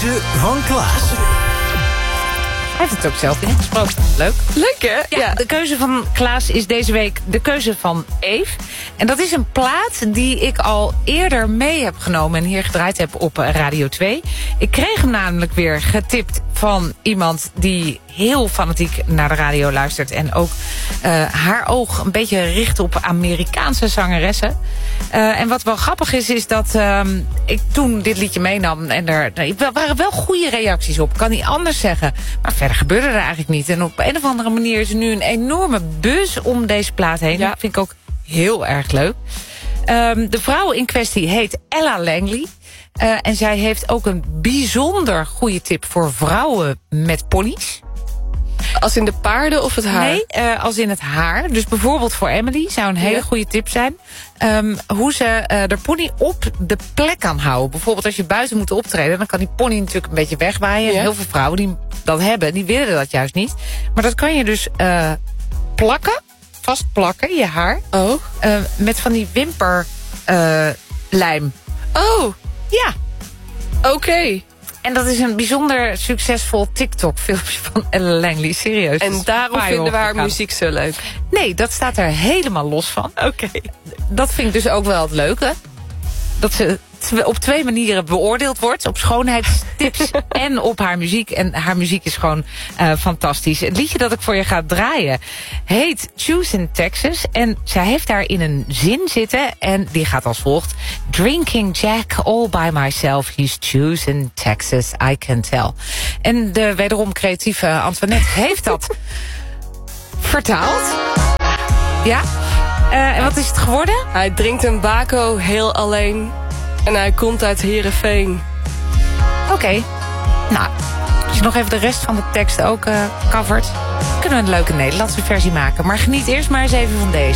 keuze van Klaas. Hij heeft het ook zelf ingesproken. Leuk. Leuk, hè? Ja, de keuze van Klaas is deze week de keuze van Eve. En dat is een plaat die ik al eerder mee heb genomen... en hier gedraaid heb op Radio 2. Ik kreeg hem namelijk weer getipt van iemand die heel fanatiek naar de radio luistert... en ook haar oog een beetje richt op Amerikaanse zangeressen. En wat wel grappig is dat ik toen dit liedje meenam... en er waren wel goede reacties op, kan niet anders zeggen. Maar verder gebeurde er eigenlijk niet. En op een of andere manier is er nu een enorme buzz om deze plaat heen. Ja. Dat vind ik ook heel erg leuk. De vrouw in kwestie heet Ella Langley. En zij heeft ook een bijzonder goede tip voor vrouwen met ponies. Als in de paarden of het haar? Nee, als in het haar. Dus bijvoorbeeld voor Emily zou een hele goede tip zijn. Hoe ze de pony op de plek kan houden. Bijvoorbeeld als je buiten moet optreden... dan kan die pony natuurlijk een beetje wegwaaien. Ja. Heel veel vrouwen die dat hebben, die willen dat juist niet. Maar dat kan je dus plakken, vastplakken, je haar. Oh. Met van die wimperlijm. Oh, Ja. oké. En dat is een bijzonder succesvol TikTok-filmpje van Ella Langley. Serieus. En daarom vinden we haar muziek zo leuk. Nee, dat staat er helemaal los van. Oké. Dat vind ik dus ook wel het leuke. Dat ze op twee manieren beoordeeld wordt. Op schoonheidstips en op haar muziek. En haar muziek is gewoon fantastisch. Het liedje dat ik voor je ga draaien heet Choose in Texas. En zij heeft daar in een zin zitten. En die gaat als volgt. Drinking Jack all by myself. He's choose in Texas, I can tell. En de wederom creatieve Antoinette heeft dat vertaald. Ja. En wat is het geworden? Hij drinkt een bako heel alleen. En hij komt uit Heerenveen. Oké. Nou, als je nog even de rest van de tekst ook covert... kunnen we een leuke Nederlandse versie maken. Maar geniet eerst maar eens even van deze.